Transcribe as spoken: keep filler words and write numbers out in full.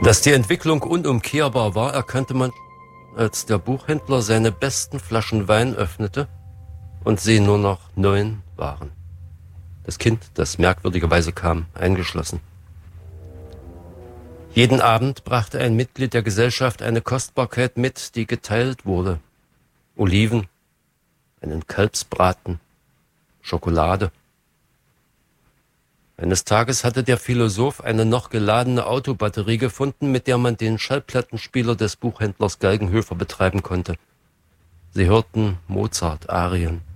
Dass die Entwicklung unumkehrbar war, erkannte man, als der Buchhändler seine besten Flaschen Wein öffnete und sie nur noch neun waren. Das Kind, das merkwürdigerweise kam, eingeschlossen. Jeden Abend brachte ein Mitglied der Gesellschaft eine Kostbarkeit mit, die geteilt wurde. Oliven, einen Kalbsbraten, Schokolade. Eines Tages hatte der Philosoph eine noch geladene Autobatterie gefunden, mit der man den Schallplattenspieler des Buchhändlers Galgenhöfer betreiben konnte. Sie hörten Mozart-Arien.